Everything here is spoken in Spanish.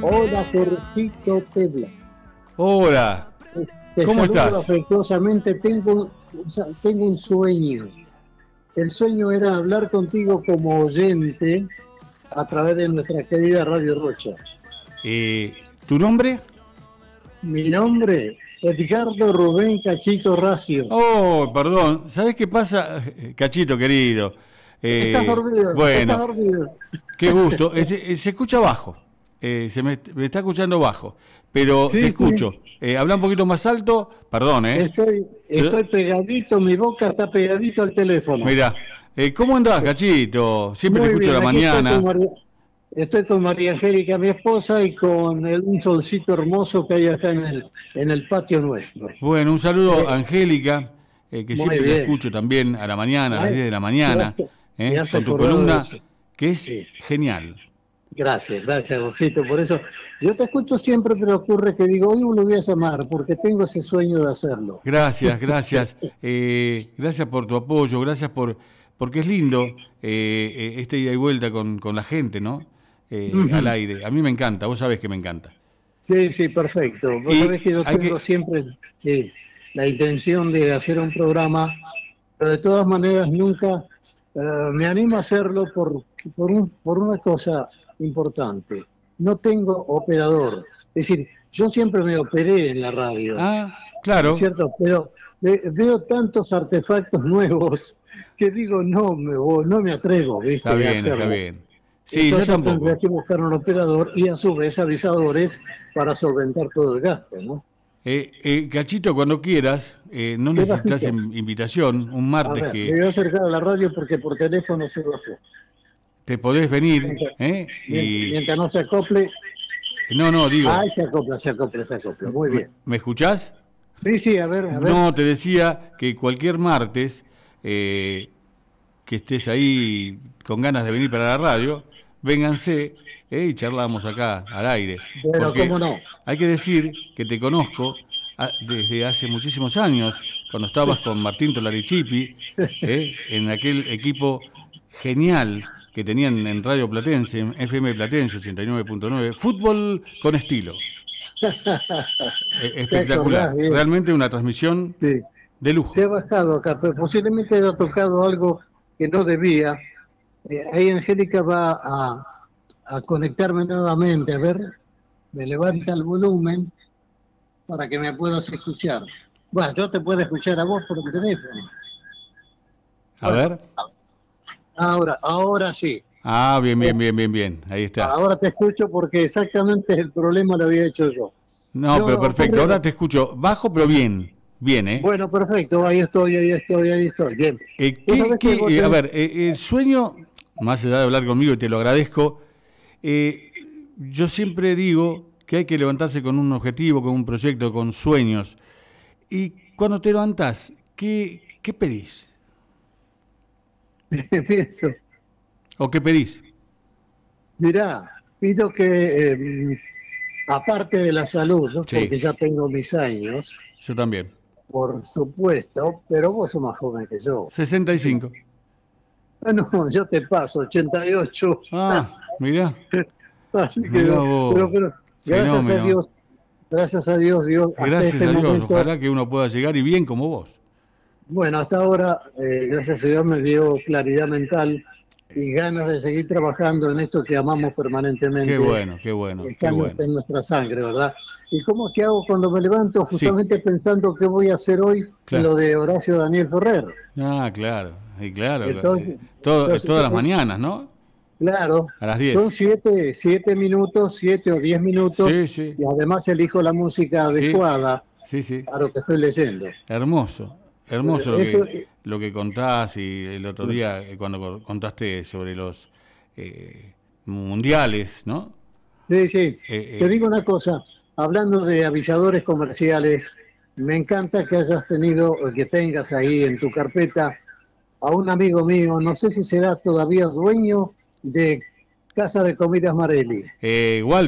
Hola, Jorgito Tebla. Hola, Te ¿cómo saludo estás? afectuosamente. Tengo un sueño. El sueño era hablar contigo como oyente a través de nuestra querida Radio Rocha. ¿Tu nombre? Mi nombre, Edgardo Rubén Cachito Racio. Oh, perdón. ¿Sabés qué pasa, Cachito querido? Estás dormido, estás Bueno, dormido. qué gusto. Se escucha bajo. Me está escuchando bajo, pero te Sí, sí. escucho. Habla un poquito más alto. Perdón, ¿eh? Estoy pegadito, mi boca está pegadito al teléfono. Mirá, ¿cómo andás, Cachito? Siempre te Muy escucho a bien, la aquí mañana. estoy con María Angélica, mi esposa, y con un solcito hermoso que hay acá en el patio nuestro. Bueno, un saludo a Eh, Angélica, que Muy siempre la bien. escucho también a la mañana, a las Ay, 10 de la me mañana, hace, me has con tu acordado de eso. columna, que es Sí. genial. Gracias, gracias, Jorgito. Por eso yo te escucho siempre, pero ocurre que digo, hoy lo voy a llamar porque tengo ese sueño de hacerlo. Gracias, gracias. Gracias por tu apoyo, porque es lindo esta ida y vuelta con la gente, ¿no? Al Ujú. aire. A mí me encanta, vos sabés que me encanta. Sí, sí, perfecto. Vos sabés Y que yo hay tengo que, siempre, sí, la intención de hacer un programa, pero de todas maneras nunca me animo a hacerlo por una cosa importante. No tengo operador. Es decir, yo siempre me operé en la radio, ¿no es claro, cierto? Pero veo tantos artefactos nuevos que digo, no me atrevo, está ¿viste?, a bien, está hacerlo. bien. Sí, yo Entonces tendría tampoco. que buscar un operador y a su vez avisadores para solventar todo el gasto, ¿no? Cachito, cuando quieras, no Qué necesitas bajito. invitación, un A martes ver, me que voy a acercar a la radio porque por teléfono se bajó. te podés venir, Mientras, y mientras no se acople. no, no, digo, Ay, se acopla, se acopla, se acopla. Muy bien. ¿me escuchás? Sí, sí, a ver, a ver. No, te decía que cualquier martes eh, que estés ahí con ganas de venir para la radio, vénganse, y charlamos acá al aire. Pero cómo Porque no. hay que decir que te conozco desde hace muchísimos años, cuando estabas con Martín Tolarichipi, en aquel equipo genial que tenían en Radio Platense, en FM Platense 89.9, fútbol con estilo. ¿Te acordás Espectacular, bien? realmente una transmisión Sí. de Se lujo. ha bajado acá, pero posiblemente haya tocado algo que no debía. Ahí Angélica va a conectarme nuevamente. A ver, me levanta el volumen para que me puedas escuchar. Bueno, yo te puedo escuchar a vos por el teléfono. A Bueno, ver. ahora sí. Bien, bien, bien, bien, bien. Ahí está. Ahora te escucho porque exactamente el problema lo había hecho yo. No, pero No, perfecto. ocurre. Ahora te escucho bajo, pero bien. Bien, ¿eh? Bueno, perfecto, ahí estoy, ahí estoy, ahí estoy. Bien. Vos sabés que vos A ver, tenés. el sueño, más allá de hablar conmigo y te lo agradezco, eh, yo siempre digo que hay que levantarse con un objetivo, con un proyecto, con sueños. Y cuando te levantás, ¿qué pedís? Pienso, ¿O qué pedís? mirá, pido que, aparte de la salud, ¿no? Sí, Porque ya tengo mis años, yo también. por supuesto, pero vos sos más joven que yo. 65. Ah, no, yo te paso, 88. Mirá, Así que, mirá vos. pero, Fenómeno. gracias a Dios, Dios, hasta Gracias este a Dios, momento, ojalá que uno pueda llegar y bien como vos. bueno, hasta ahora, gracias a Dios me dio claridad mental y ganas de seguir trabajando en esto que amamos Qué permanentemente. bueno, qué bueno, Está qué bueno. en nuestra sangre, ¿verdad? ¿Y cómo es que hago cuando me levanto Sí, justamente pensando qué voy a hacer hoy en claro. lo de Horacio Daniel Ferrer? Claro, y claro. Entonces, Todas las mañanas, ¿no? claro, A las son 10. siete minutos, 7 o 10 minutos, Sí, sí, y además elijo la música sí, adecuada sí, sí. a lo que estoy leyendo. Hermoso, hermoso Eso, lo que contás y el otro día cuando contaste sobre los mundiales, ¿no? sí, sí. Te digo Eh, una cosa, hablando de avisadores comerciales, me encanta que hayas tenido, o que tengas ahí en tu carpeta a un amigo mío, no sé si será todavía dueño de Casa de Comidas Marelli. Walter.